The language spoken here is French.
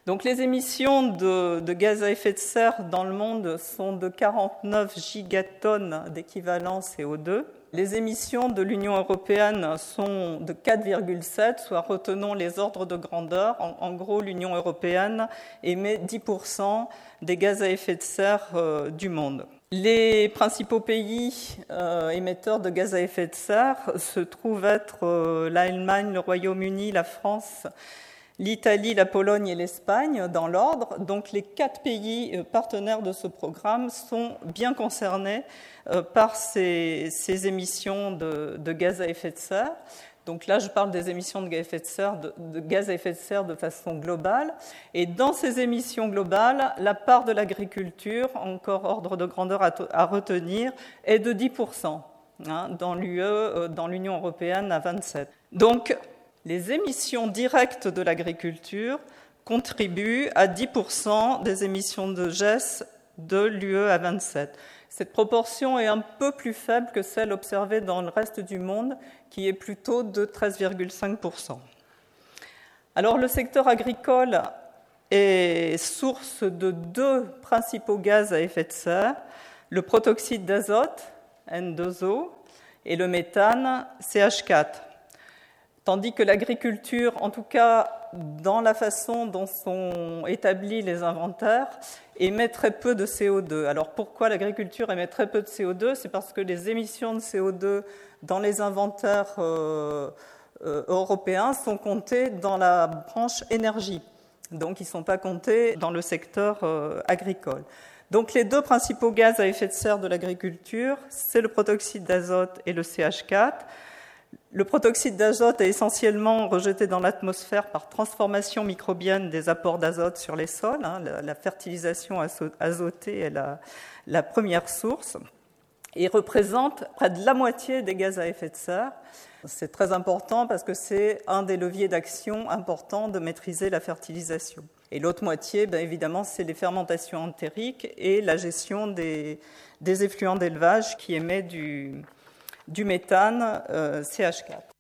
Donc les émissions de gaz à effet de serre dans le monde sont de 49 gigatonnes d'équivalent CO2. Les émissions de l'Union européenne sont de 4,7, soit retenons les ordres de grandeur. En gros, l'Union européenne émet 10% des gaz à effet de serre du monde. Les principaux pays émetteurs de gaz à effet de serre se trouvent être l'Allemagne, le Royaume-Uni, la France, l'Italie, la Pologne et l'Espagne dans l'ordre. Donc les 4 pays partenaires de ce programme sont bien concernés par ces émissions de gaz à effet de serre. Donc là, je parle des émissions de gaz à effet de serre de façon globale. Et dans ces émissions globales, la part de l'agriculture, encore ordre de grandeur à retenir, est de 10%, dans l'Union européenne à 27%. Donc, les émissions directes de l'agriculture contribuent à 10% des émissions de GES de l'UE à 27%. Cette proportion est un peu plus faible que celle observée dans le reste du monde, qui est plutôt de 13,5%. Alors, le secteur agricole est source de 2 principaux gaz à effet de serre, le protoxyde d'azote, N2O, et le méthane, CH4. Tandis que l'agriculture, en tout cas dans la façon dont sont établis les inventaires, émet très peu de CO2. Alors pourquoi l'agriculture émet très peu de CO2 ? C'est parce que les émissions de CO2 dans les inventaires européens sont comptées dans la branche énergie. Donc ils ne sont pas comptés dans le secteur agricole. Donc les 2 principaux gaz à effet de serre de l'agriculture, c'est le protoxyde d'azote et le CH4. Le protoxyde d'azote est essentiellement rejeté dans l'atmosphère par transformation microbienne des apports d'azote sur les sols. La fertilisation azotée est la première source et représente près de la moitié des gaz à effet de serre. C'est très important parce que c'est un des leviers d'action importants de maîtriser la fertilisation. Et l'autre moitié, évidemment, c'est les fermentations entériques et la gestion des effluents d'élevage qui émet du méthane CH4.